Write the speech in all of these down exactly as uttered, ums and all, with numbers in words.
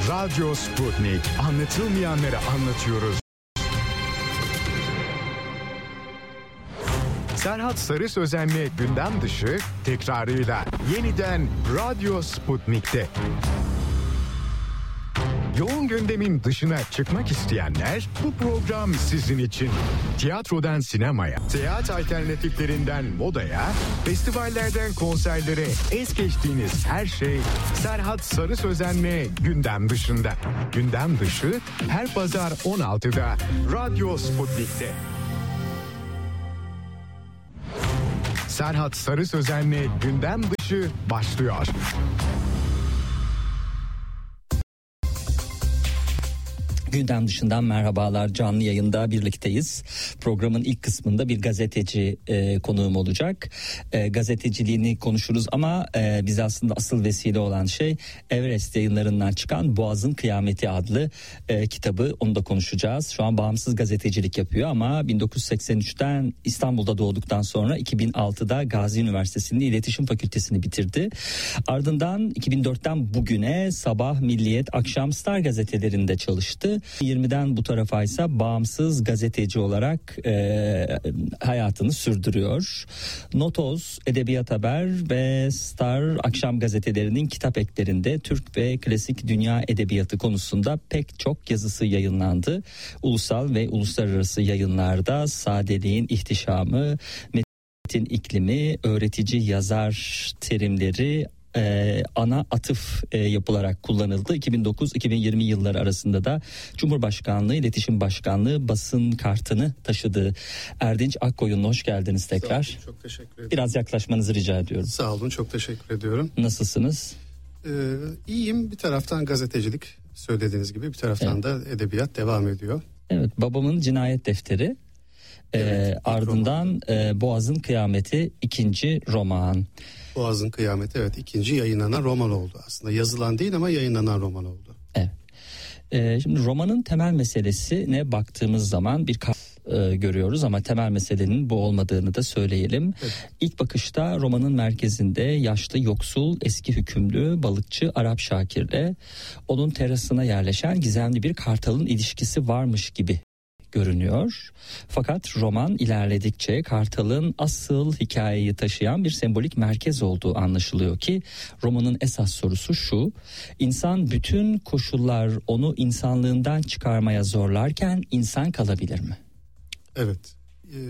Radyo Sputnik. Anlatılmayanları anlatıyoruz. Serhat Sarı Sözen'le gündem dışı tekrarıyla yeniden Radyo Sputnik'te. Yoğun gündemin dışına çıkmak isteyenler, bu program sizin için. Tiyatrodan sinemaya, seyahat alternatiflerinden modaya, festivallerden konserlere es geçtiğiniz her şey Serhat Sarı Sözen'le gündem dışında. Gündem dışı her pazar on altıda Radyo Sputnik'te. Serhat Sarı Sözen'le gündem dışı başlıyor. Gündem dışından merhabalar, canlı yayında birlikteyiz. Programın ilk kısmında bir gazeteci e, konuğum olacak. E, gazeteciliğini konuşuruz ama e, bize aslında asıl vesile olan şey Everest yayınlarından çıkan Boğaz'ın Kıyameti adlı e, kitabı. Onu da konuşacağız. Şu an bağımsız gazetecilik yapıyor ama bin dokuz yüz seksen üçten İstanbul'da doğduktan sonra iki bin altıda Gazi Üniversitesi'nde İletişim Fakültesini bitirdi. Ardından iki bin dörtten bugüne Sabah, Milliyet, Akşam, Star gazetelerinde çalıştı. yirmiden bu tarafa ise bağımsız gazeteci olarak e, hayatını sürdürüyor. Notoz, Edebiyat Haber ve Star akşam gazetelerinin kitap eklerinde Türk ve klasik dünya edebiyatı konusunda pek çok yazısı yayınlandı. Ulusal ve uluslararası yayınlarda sadeliğin ihtişamı, metin iklimi, öğretici yazar terimleri Ee, ana atıf e, yapılarak kullanıldı. iki bin dokuz iki bin yirmi yılları arasında da Cumhurbaşkanlığı İletişim Başkanlığı basın kartını taşıdı. Erdinç Akkoyunlu, hoş geldiniz tekrar. Sağ olun, çok teşekkür ederim. Biraz yaklaşmanızı rica ediyorum. Sağ olun, çok teşekkür ediyorum. Nasılsınız? Ee, iyiyim. Bir taraftan gazetecilik söylediğiniz gibi, bir taraftan evet. da edebiyat devam ediyor. Evet, babamın cinayet defteri. Evet, ee, ardından e, Boğaz'ın Kıyameti ikinci roman. Boğaz'ın Kıyameti evet ikinci yayınlanan roman oldu aslında. Yazılan değil ama yayınlanan roman oldu. Evet. Ee, şimdi romanın temel meselesine baktığımız zaman bir e, görüyoruz ama temel meselenin bu olmadığını da söyleyelim. Evet. İlk bakışta romanın merkezinde yaşlı, yoksul, eski hükümlü, balıkçı Arap Şakir'le onun terasına yerleşen gizemli bir kartalın ilişkisi varmış gibi görünüyor. Fakat roman ilerledikçe kartalın asıl hikayeyi taşıyan bir sembolik merkez olduğu anlaşılıyor ki romanın esas sorusu şu: İnsan bütün koşullar onu insanlığından çıkarmaya zorlarken insan kalabilir mi? Evet. Ee,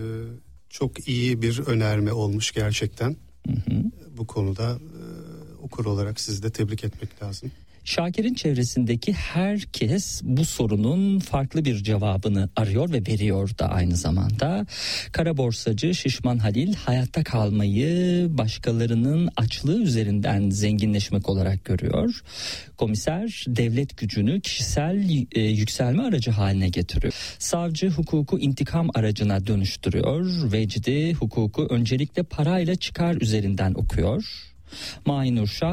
çok iyi bir önerme olmuş gerçekten. Hı hı. Bu konuda e, okur olarak sizi de tebrik etmek lazım. Şakir'in çevresindeki herkes bu sorunun farklı bir cevabını arıyor ve veriyor da aynı zamanda. Kara borsacı Şişman Halil hayatta kalmayı başkalarının açlığı üzerinden zenginleşmek olarak görüyor. Komiser devlet gücünü kişisel e, yükselme aracı haline getiriyor. Savcı hukuku intikam aracına dönüştürüyor. Vecdi hukuku öncelikle parayla çıkar üzerinden okuyor. Mahinur Şah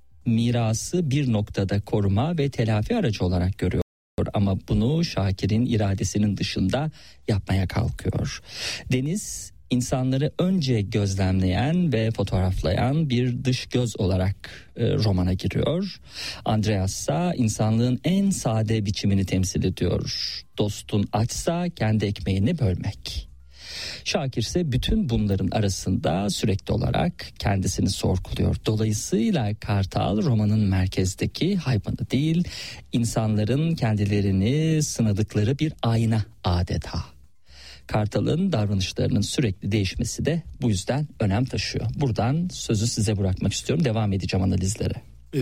mirası bir noktada koruma ve telafi aracı olarak görüyor ama bunu Şakir'in iradesinin dışında yapmaya kalkıyor. Deniz insanları önce gözlemleyen ve fotoğraflayan bir dış göz olarak e, romana giriyor. Andreas ise insanlığın en sade biçimini temsil ediyor. Dostun açsa kendi ekmeğini bölmek. Şakir ise bütün bunların arasında sürekli olarak kendisini sorguluyor. Dolayısıyla Kartal romanın merkezdeki hayvanı değil, insanların kendilerini sınadıkları bir ayna adeta. Kartal'ın davranışlarının sürekli değişmesi de bu yüzden önem taşıyor. Buradan sözü size bırakmak istiyorum. Devam edeceğim analizlere. Ee,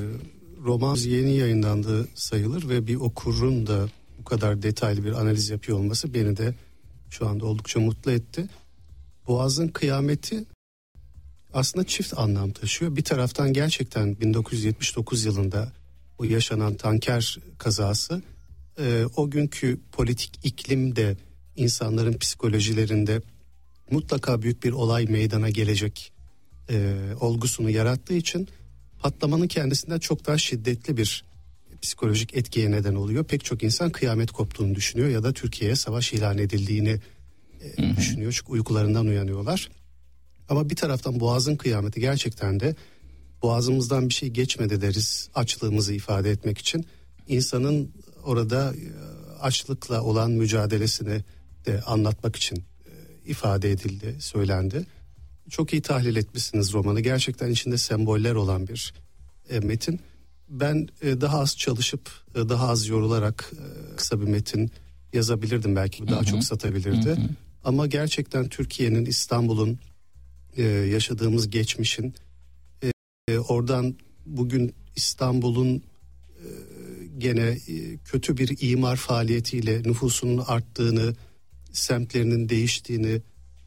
roman yeni yayınlandığı sayılır ve bir okurun da bu kadar detaylı bir analiz yapıyor olması beni de şu anda oldukça mutlu etti. Boğaz'ın Kıyameti aslında çift anlam taşıyor. Bir taraftan gerçekten bin dokuz yüz yetmiş dokuz yılında o yaşanan tanker kazası, e, o günkü politik iklimde insanların psikolojilerinde mutlaka büyük bir olay meydana gelecek e, olgusunu yarattığı için patlamanın kendisinden çok daha şiddetli bir psikolojik etkiye neden oluyor. Pek çok insan kıyamet koptuğunu düşünüyor ya da Türkiye'ye savaş ilan edildiğini e, düşünüyor. Çünkü uykularından uyanıyorlar. Ama bir taraftan Boğaz'ın Kıyameti gerçekten de boğazımızdan bir şey geçmedi deriz açlığımızı ifade etmek için. İnsanın orada açlıkla olan mücadelesini de anlatmak için ifade edildi, söylendi. Çok iyi tahlil etmişsiniz romanı. Gerçekten içinde semboller olan bir e, metin. Ben e, daha az çalışıp, e, daha az yorularak e, kısa bir metin yazabilirdim. Belki daha hı hı. çok satabilirdi. Hı hı. Ama gerçekten Türkiye'nin, İstanbul'un, e, yaşadığımız geçmişin, e, e, oradan bugün İstanbul'un e, gene e, kötü bir imar faaliyetiyle nüfusunun arttığını, semtlerinin değiştiğini,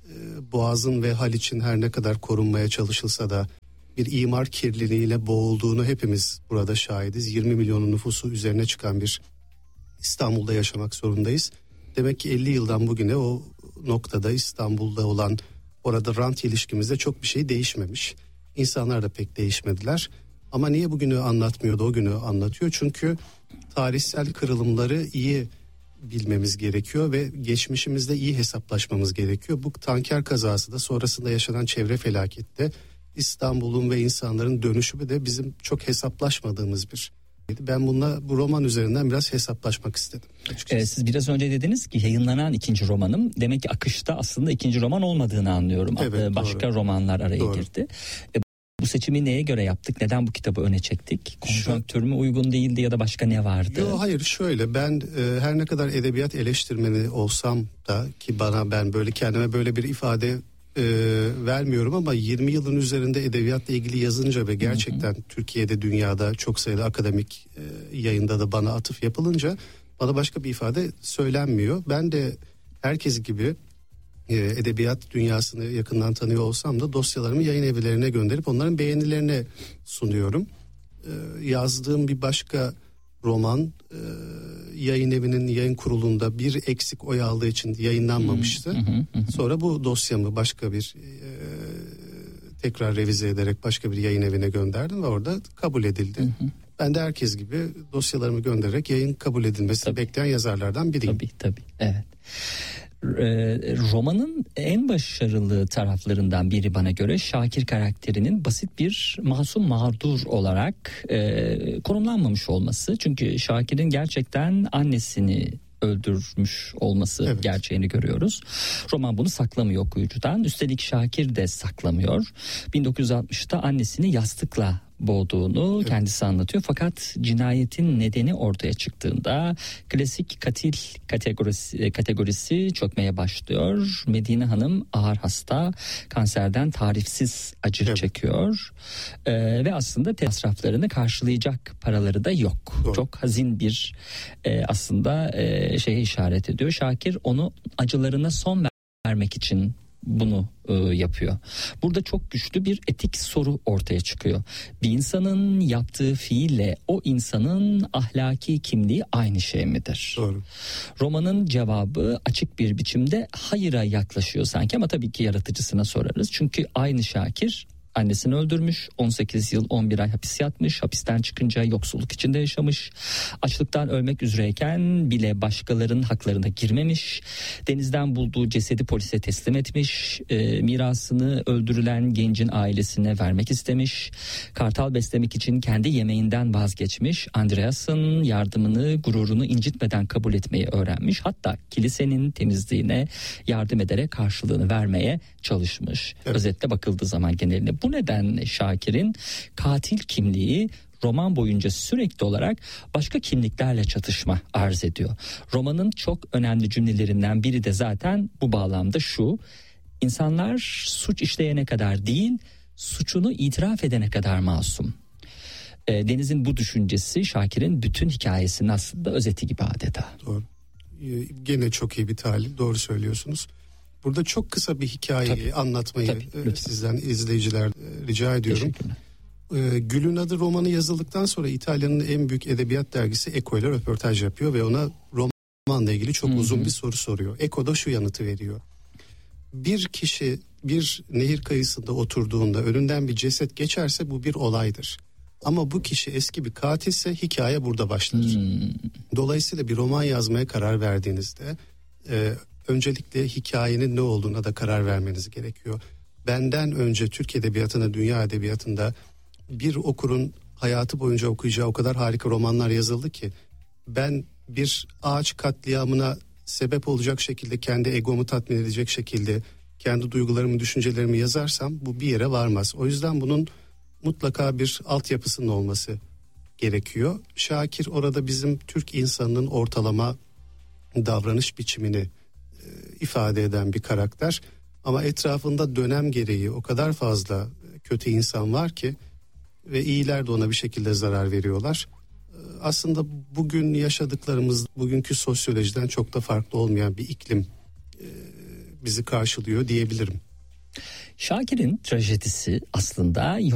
Boğaz'ın ve Haliç'in her ne kadar korunmaya çalışılsa da bir imar kirliliğiyle boğulduğunu hepimiz burada şahidiz. yirmi milyonun nüfusu üzerine çıkan bir İstanbul'da yaşamak zorundayız. Demek ki elli yıldan bugüne o noktada İstanbul'da olan orada rant ilişkimizde çok bir şey değişmemiş. İnsanlar da pek değişmediler. Ama niye bugünü anlatmıyordu, o günü anlatıyor? Çünkü tarihsel kırılımları iyi bilmemiz gerekiyor ve geçmişimizde iyi hesaplaşmamız gerekiyor. Bu tanker kazası da sonrasında yaşanan çevre felakette İstanbul'un ve insanların dönüşümü de bizim çok hesaplaşmadığımız bir. Ben bununla bu roman üzerinden biraz hesaplaşmak istedim. Ee, siz biraz önce dediniz ki yayınlanan ikinci romanım. Demek ki akışta aslında ikinci roman olmadığını anlıyorum. Evet, Başka doğru. romanlar araya Doğru. girdi. Ee, Bu seçimi neye göre yaptık? Neden bu kitabı öne çektik? Konjonktür mü uygun değildi ya da başka ne vardı? Yok, hayır, şöyle ben e, her ne kadar edebiyat eleştirmeni olsam da ki bana ben böyle kendime böyle bir ifade e, vermiyorum ama yirmi yılın üzerinde edebiyatla ilgili yazınca ve gerçekten hı hı. Türkiye'de, dünyada çok sayıda akademik e, yayında da bana atıf yapılınca bana başka bir ifade söylenmiyor. Ben de herkes gibi edebiyat dünyasını yakından tanıyor olsam da dosyalarımı yayın evlerine gönderip onların beğenilerine sunuyorum. Ee, yazdığım bir başka roman e, yayın evinin yayın kurulunda bir eksik oy aldığı için yayınlanmamıştı. Hı hı hı. Sonra bu dosyamı başka bir e, tekrar revize ederek başka bir yayın evine gönderdim ve orada kabul edildi. Hı hı. Ben de herkes gibi dosyalarımı göndererek yayın kabul edilmesini tabii. bekleyen yazarlardan biriyim. Tabii tabii, evet. Romanın en başarılı taraflarından biri bana göre Şakir karakterinin basit bir masum mağdur olarak e, konumlanmamış olması. Çünkü Şakir'in gerçekten annesini öldürmüş olması evet. gerçeğini görüyoruz. Roman bunu saklamıyor okuyucudan. Üstelik Şakir de saklamıyor. bin dokuz yüz altmışta annesini yastıkla boğduğunu evet. kendisi anlatıyor. Fakat cinayetin nedeni ortaya çıktığında klasik katil kategorisi, kategorisi çökmeye başlıyor. Medine Hanım ağır hasta, kanserden tarifsiz acı evet. çekiyor. Ee, ve aslında masraflarını karşılayacak paraları da yok. Doğru. Çok hazin bir e, aslında e, şeye işaret ediyor. Şakir onu acılarına son vermek için bunu e, yapıyor. Burada çok güçlü bir etik soru ortaya çıkıyor. Bir insanın yaptığı fiille o insanın ahlaki kimliği aynı şey midir? Doğru. Romanın cevabı açık bir biçimde hayıra yaklaşıyor sanki ama tabii ki yaratıcısına sorarız. Çünkü aynı Şakir annesini öldürmüş, on sekiz yıl on bir ay hapis yatmış, hapisten çıkınca yoksulluk içinde yaşamış, açlıktan ölmek üzereyken bile başkalarının haklarına girmemiş, denizden bulduğu cesedi polise teslim etmiş, e, mirasını öldürülen gencin ailesine vermek istemiş, kartal beslemek için kendi yemeğinden vazgeçmiş, Andreas'ın yardımını, gururunu incitmeden kabul etmeyi öğrenmiş, hatta kilisenin temizliğine yardım ederek karşılığını vermeye çalışmış. Evet. Özetle bakıldığı zaman geneline. Bu nedenle Şakir'in katil kimliği roman boyunca sürekli olarak başka kimliklerle çatışma arz ediyor. Romanın çok önemli cümlelerinden biri de zaten bu bağlamda şu: İnsanlar suç işleyene kadar değil, suçunu itiraf edene kadar masum. E, Deniz'in bu düşüncesi Şakir'in bütün hikayesinin aslında özeti gibi adeta. Doğru. Gene çok iyi bir tahlil, doğru söylüyorsunuz. Burada çok kısa bir hikayeyi tabii, anlatmayı tabii, sizden izleyiciler rica ediyorum. Ee, Gül'ün Adı romanı yazıldıktan sonra İtalya'nın en büyük edebiyat dergisi Ecco ile röportaj yapıyor ve ona romanla ilgili çok Hı-hı. uzun bir soru soruyor. Ecco da şu yanıtı veriyor: bir kişi bir nehir kıyısında oturduğunda önünden bir ceset geçerse bu bir olaydır. Ama bu kişi eski bir katilse hikaye burada başlar. Hmm. Dolayısıyla bir roman yazmaya karar verdiğinizde e, öncelikle hikayenin ne olduğuna da karar vermeniz gerekiyor. Benden önce Türk edebiyatına, dünya edebiyatında bir okurun hayatı boyunca okuyacağı o kadar harika romanlar yazıldı ki ben bir ağaç katliamına sebep olacak şekilde kendi egomu tatmin edecek şekilde kendi duygularımı, düşüncelerimi yazarsam bu bir yere varmaz. O yüzden bunun mutlaka bir altyapısının olması gerekiyor. Şakir orada bizim Türk insanının ortalama davranış biçimini e, ifade eden bir karakter. Ama etrafında dönem gereği o kadar fazla kötü insan var ki ve iyiler de ona bir şekilde zarar veriyorlar. E, aslında bugün yaşadıklarımız bugünkü sosyolojiden çok da farklı olmayan bir iklim e, bizi karşılıyor diyebilirim. Şakir'in trajedisi aslında